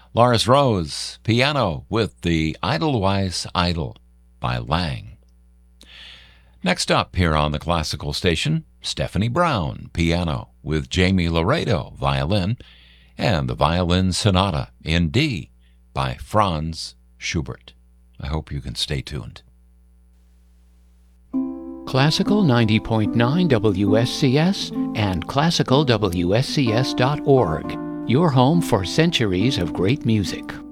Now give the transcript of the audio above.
Lars Rose, piano with the Idlewild Idol by Lang. Next up here on the classical station, Stephanie Brown, piano with Jamie Laredo, violin, and the Violin Sonata in D by Franz Schubert. I hope you can stay tuned. Classical 90.9 WSCS and classicalwscs.org, your home for centuries of great music.